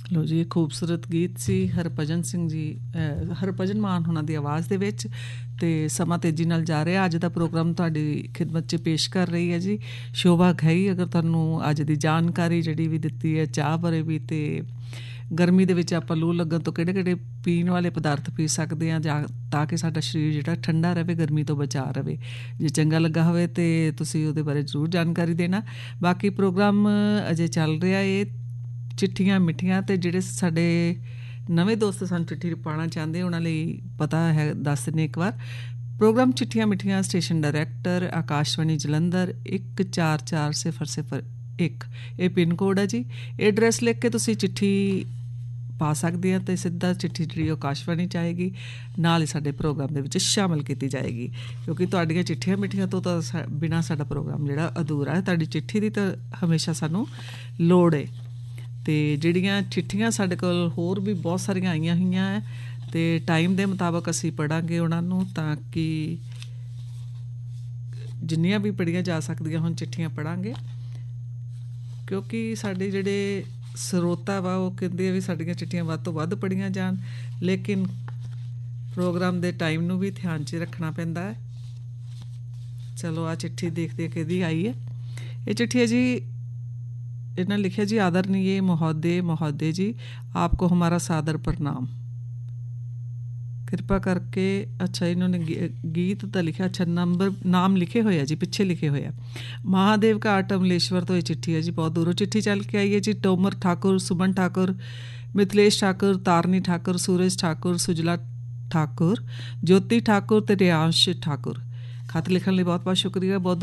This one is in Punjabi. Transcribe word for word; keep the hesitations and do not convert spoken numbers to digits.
ਲੋ ਜੀ, ਇਹ ਖੂਬਸੂਰਤ ਗੀਤ ਸੀ ਹਰਭਜਨ ਸਿੰਘ ਜੀ, ਅ, ਹਰਭਜਨ ਮਾਨ ਉਹਨਾਂ ਦੀ ਆਵਾਜ਼ ਦੇ ਵਿੱਚ। ਅਤੇ ਸਮਾਂ ਤੇਜ਼ੀ ਨਾਲ ਜਾ ਰਿਹਾ। ਅੱਜ ਦਾ ਪ੍ਰੋਗਰਾਮ ਤੁਹਾਡੀ ਖਿਦਮਤ 'ਚ ਪੇਸ਼ ਕਰ ਰਹੀ ਹੈ ਜੀ ਸ਼ੋਭਾ ਘਈ। ਅਗਰ ਤੁਹਾਨੂੰ ਅੱਜ ਦੀ ਜਾਣਕਾਰੀ ਜਿਹੜੀ ਵੀ ਦਿੱਤੀ ਹੈ ਚਾਹ ਬਾਰੇ ਵੀ, ਅਤੇ ਗਰਮੀ ਦੇ ਵਿੱਚ ਆਪਾਂ ਲੂ ਲੱਗਣ ਤੋਂ ਕਿਹੜੇ ਕਿਹੜੇ ਪੀਣ ਵਾਲੇ ਪਦਾਰਥ ਪੀ ਸਕਦੇ ਹਾਂ ਜਾਂ ਤਾਂ ਕਿ ਸਾਡਾ ਸਰੀਰ ਜਿਹੜਾ ਠੰਡਾ ਰਹੇ, ਗਰਮੀ ਤੋਂ ਬਚਾ ਰਹੇ। ਜੇ ਚੰਗਾ ਲੱਗਾ ਹੋਵੇ ਤਾਂ ਤੁਸੀਂ ਉਹਦੇ ਬਾਰੇ ਜ਼ਰੂਰ ਜਾਣਕਾਰੀ ਦੇਣਾ। ਬਾਕੀ ਪ੍ਰੋਗਰਾਮ ਅਜੇ ਚੱਲ ਰਿਹਾ ਇਹ ਚਿੱਠੀਆਂ ਮਿੱਠੀਆਂ, ਅਤੇ ਜਿਹੜੇ ਸਾਡੇ ਨਵੇਂ ਦੋਸਤ ਸਾਨੂੰ ਚਿੱਠੀ ਪਾਉਣਾ ਚਾਹੁੰਦੇ ਉਹਨਾਂ ਲਈ ਪਤਾ ਹੈ, ਦੱਸ ਦਿੰਦੇ ਇੱਕ ਵਾਰ। ਪ੍ਰੋਗਰਾਮ ਚਿੱਠੀਆਂ ਮਿੱਠੀਆਂ, ਸਟੇਸ਼ਨ ਡਾਇਰੈਕਟਰ ਆਕਾਸ਼ਵਾਣੀ ਜਲੰਧਰ ਇੱਕ ਚਾਰ ਚਾਰ ਸਿਫਰ ਸਿਫਰ ਇੱਕ, ਇਹ ਪਿੰਨ ਕੋਡ ਹੈ ਜੀ। ਇਹ ਐਡਰੈਸ ਲਿਖ ਕੇ ਤੁਸੀਂ ਚਿੱਠੀ ਪਾ ਸਕਦੇ ਆ, ਅਤੇ ਸਿੱਧਾ ਚਿੱਠੀ ਜਿਹੜੀ ਆਕਾਸ਼ਵਾਣੀ 'ਚ ਆਏਗੀ, ਨਾਲ ਹੀ ਸਾਡੇ ਪ੍ਰੋਗਰਾਮ ਦੇ ਵਿੱਚ ਸ਼ਾਮਿਲ ਕੀਤੀ ਜਾਏਗੀ। ਕਿਉਂਕਿ ਤੁਹਾਡੀਆਂ ਚਿੱਠੀਆਂ ਮਿੱਠੀਆਂ ਤੋਂ ਤਾਂ ਸਾ ਬਿਨਾਂ ਸਾਡਾ ਪ੍ਰੋਗਰਾਮ ਜਿਹੜਾ ਅਧੂਰਾ ਹੈ। ਤੁਹਾਡੀ ਚਿੱਠੀ ਦੀ ਤਾਂ ਹਮੇਸ਼ਾ ਸਾਨੂੰ ਲੋੜ ਹੈ। ਅਤੇ ਜਿਹੜੀਆਂ ਚਿੱਠੀਆਂ ਸਾਡੇ ਕੋਲ ਹੋਰ ਵੀ ਬਹੁਤ ਸਾਰੀਆਂ ਆਈਆਂ ਹੋਈਆਂ ਹੈ, ਅਤੇ ਟਾਈਮ ਦੇ ਮੁਤਾਬਕ ਅਸੀਂ ਪੜ੍ਹਾਂਗੇ ਉਹਨਾਂ ਨੂੰ, ਤਾਂ ਕਿ ਜਿੰਨੀਆਂ ਵੀ ਪੜ੍ਹੀਆਂ ਜਾ ਸਕਦੀਆਂ ਹੁਣ ਚਿੱਠੀਆਂ ਪੜ੍ਹਾਂਗੇ। ਕਿਉਂਕਿ ਸਾਡੇ ਜਿਹੜੇ ਸਰੋਤਾ ਵਾ ਉਹ ਕਹਿੰਦੇ ਆ ਵੀ ਸਾਡੀਆਂ ਚਿੱਠੀਆਂ ਵੱਧ ਤੋਂ ਵੱਧ ਪੜ੍ਹੀਆਂ ਜਾਣ, ਲੇਕਿਨ ਪ੍ਰੋਗਰਾਮ ਦੇ ਟਾਈਮ ਨੂੰ ਵੀ ਧਿਆਨ 'ਚ ਰੱਖਣਾ ਪੈਂਦਾ ਹੈ। ਚਲੋ ਆਹ ਚਿੱਠੀ ਦੇਖਦੇ ਕਿਹਦੀ ਆਈ ਹੈ। ਇਹ ਚਿੱਠੀ ਹੈ ਜੀ, इन्होंने लिखा जी, आदरणीय महोदय महोदय जी, आपको हमारा सादर प्रणाम। कृपा करके, अच्छा इन्होंने गीत तो लिखा, अच्छा नंबर नाम लिखे हुए जी, पिछे लिखे हुए। महादेव का आठ अमलेश्वर तो ये चिट्ठी है जी, बहुत दूरों चिट्ठी चल के आई है जी। तोमर ठाकुर, सुमन ठाकुर, मिथिलेश ठाकुर, तारनी ठाकुर, सूरज ठाकुर, सुजला ठाकुर, ज्योति ठाकुर ते रियांश ठाकुर। खत लिखने लिए बहुत बहुत शुक्रिया। बहुत